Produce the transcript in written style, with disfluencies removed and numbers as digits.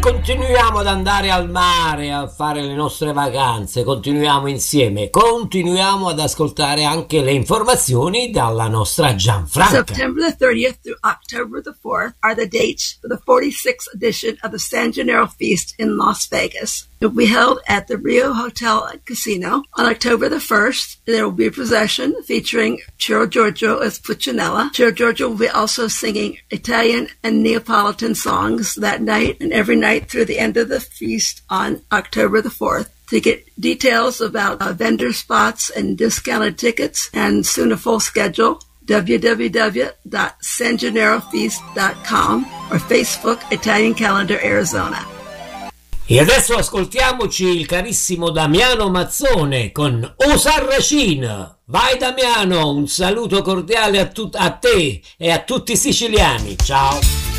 Continuiamo ad andare al mare, a fare le nostre vacanze, continuiamo insieme, continuiamo ad ascoltare anche le informazioni dalla nostra Gianfranca. September the 30th through October the 4th are the dates for the 46th edition of the San Gennaro Feast in Las Vegas. It will be held at the Rio Hotel and Casino. On October the 1st, there will be a procession featuring Ciro Giorgio as Puccinella. Ciro Giorgio will be also singing Italian and Neapolitan songs that night and every night through the end of the feast on October the 4th. To get details about vendor spots and discounted tickets and soon a full schedule, www.sangenarofeast.com or Facebook Italian Calendar Arizona. E adesso ascoltiamoci il carissimo Damiano Mazzone con O Sarracin. Vai Damiano, un saluto cordiale a te e a tutti i siciliani. Ciao.